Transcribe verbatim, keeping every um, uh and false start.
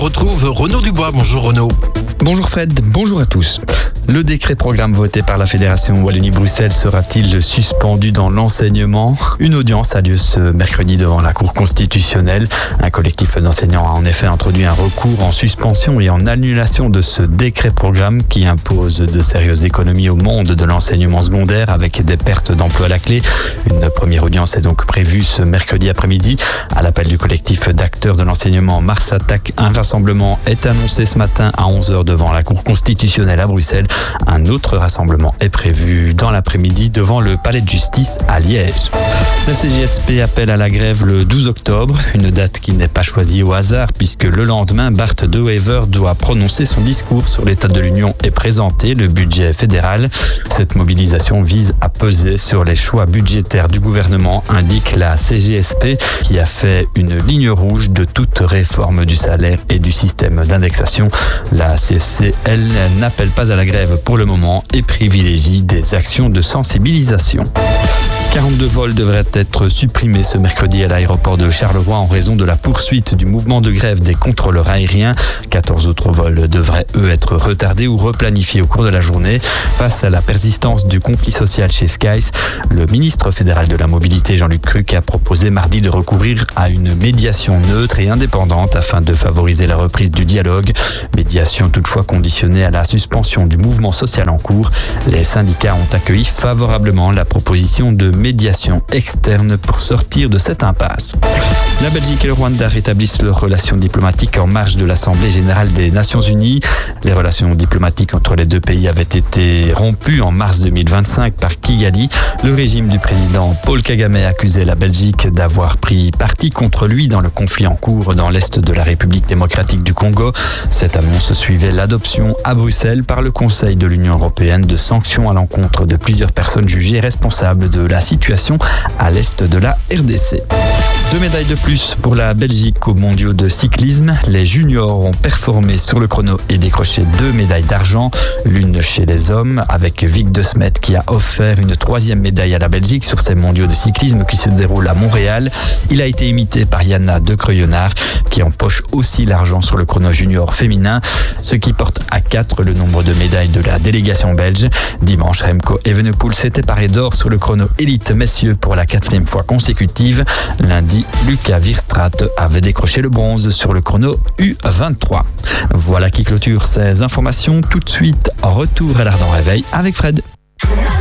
Retrouve Renaud Dubois. Bonjour Renaud. Bonjour Fred, bonjour à tous. Le décret programme voté par la Fédération Wallonie-Bruxelles sera-t-il suspendu dans l'enseignement ? Une audience a lieu ce mercredi devant la Cour constitutionnelle. Un collectif d'enseignants a en effet introduit un recours en suspension et en annulation de ce décret programme qui impose de sérieuses économies au monde de l'enseignement secondaire avec des pertes d'emplois à la clé. Une première audience est donc prévue ce mercredi après-midi. À l'appel du collectif d'acteurs de l'enseignement Mars Attaque, un rassemblement est annoncé ce matin à onze heures devant la Cour constitutionnelle à Bruxelles. Un autre rassemblement est prévu dans l'après-midi devant le palais de justice à Liège. La C G S P appelle à la grève le douze octobre, une date qui n'est pas choisie au hasard puisque le lendemain, Bart De Wever doit prononcer son discours sur l'état de l'Union et présenter le budget fédéral. Cette mobilisation vise à peser sur les choix budgétaires du gouvernement, indique la C G S P qui a fait une ligne rouge de toute réforme du salaire et du système d'indexation. La C S C, elle, n'appelle pas à la grève pour le moment et privilégie des actions de sensibilisation. quarante-deux vols devraient être supprimés ce mercredi à l'aéroport de Charleroi en raison de la poursuite du mouvement de grève des contrôleurs aériens. quatorze autres vols devraient, eux, être retardés ou replanifiés au cours de la journée. Face à la persistance du conflit social chez Skies, le ministre fédéral de la Mobilité, Jean-Luc Cruc, a proposé mardi de recourir à une médiation neutre et indépendante afin de favoriser la reprise du dialogue. Médiation toutefois conditionnée à la suspension du mouvement social en cours. Les syndicats ont accueilli favorablement la proposition de médiation externe pour sortir de cette impasse. La Belgique et le Rwanda rétablissent leurs relations diplomatiques en marge de l'Assemblée générale des Nations unies. Les relations diplomatiques entre les deux pays avaient été rompues en mars deux mille vingt-cinq par Kigali. Le régime du président Paul Kagame accusait la Belgique d'avoir pris parti contre lui dans le conflit en cours dans l'est de la République démocratique du Congo. Cette annonce suivait l'adoption à Bruxelles par le Conseil de l'Union européenne de sanctions à l'encontre de plusieurs personnes jugées responsables de la situation à l'est de la R D C. Deux médailles de plus pour la Belgique aux mondiaux de cyclisme. Les juniors ont performé sur le chrono et décroché deux médailles d'argent. L'une chez les hommes avec Vic De Smet qui a offert une troisième médaille à la Belgique sur ces mondiaux de cyclisme qui se déroulent à Montréal. Il a été imité par Yana De Creuillonnard qui empoche aussi l'argent sur le chrono junior féminin, ce qui porte à quatre le nombre de médailles de la délégation belge. Dimanche, Remco Evenepoel s'était paré d'or sur le chrono élite messieurs pour la quatrième fois consécutive. Lundi, Lucas Wierstraat avait décroché le bronze sur le chrono U vingt-trois. Voilà qui clôture ces informations. Tout de suite, retour à l'Ardent Réveil avec Fred.